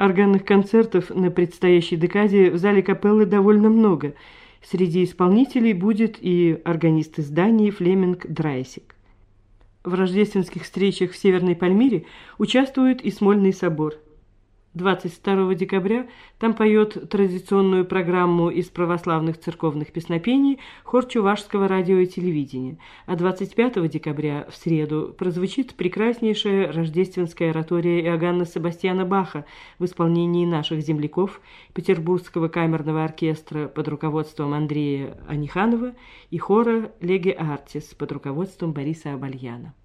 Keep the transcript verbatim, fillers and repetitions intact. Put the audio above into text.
Органных концертов на предстоящей декаде в зале капеллы довольно много. Среди исполнителей будет и органист из Дании Флеминг Драйсик. В рождественских встречах в Северной Пальмире участвует и Смольный собор. двадцать второго декабря там поет традиционную программу из православных церковных песнопений хор Чувашского радио и телевидения, а двадцать пятого декабря, в среду, прозвучит прекраснейшая рождественская оратория Иоганна Себастьяна Баха в исполнении наших земляков, Петербургского камерного оркестра под руководством Андрея Аниханова и хора Леге Артис под руководством Бориса Абальяна.